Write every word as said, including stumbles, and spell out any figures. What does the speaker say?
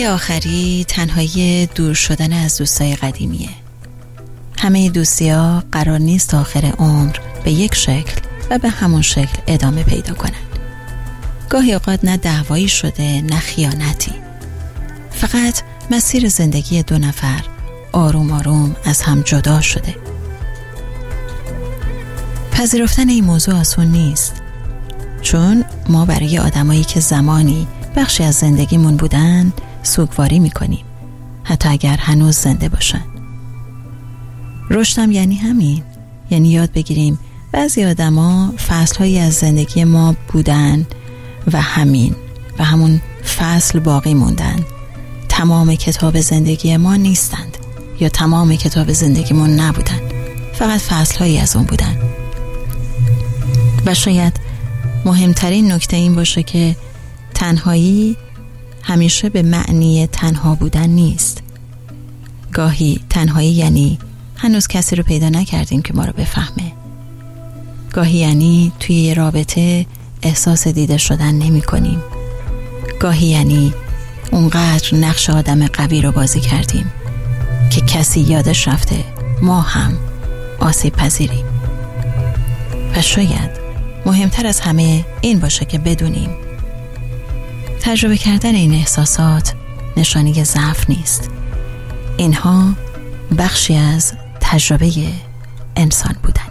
آخری تنهایی دور شدن از دوستای قدیمیه. همه دوستی‌ها قرار نیست آخر عمر به یک شکل و به همون شکل ادامه پیدا کنن. گاهی اوقات نه دعوایی شده نه خیانتی، فقط مسیر زندگی دو نفر آروم آروم از هم جدا شده. پذیرفتن این موضوع آسون نیست، چون ما برای آدمایی که زمانی بخشی از زندگیمون بودن سوگواری میکنیم، حتی اگر هنوز زنده باشن. رشدم یعنی همین، یعنی یاد بگیریم بعضی آدما فصلهایی از زندگی ما بودن و همین و همون فصل باقی موندن. تمام کتاب زندگی ما نیستند یا تمام کتاب زندگیمون نبودن، فقط فصلهایی از اون بودن. و شاید مهمترین نکته این باشه که تنهایی همیشه به معنی تنها بودن نیست. گاهی تنهایی یعنی هنوز کسی رو پیدا نکردیم که ما رو بفهمه. گاهی یعنی توی یه رابطه احساس دیده شدن نمی کنیم. گاهی یعنی اونقدر نقش آدم قوی رو بازی کردیم که کسی یادش رفته ما هم آسیب پذیریم. و شاید مهمتر از همه این باشه که بدونیم تجربه کردن این احساسات نشانی ضعف نیست. اینها بخشی از تجربه انسان بودن.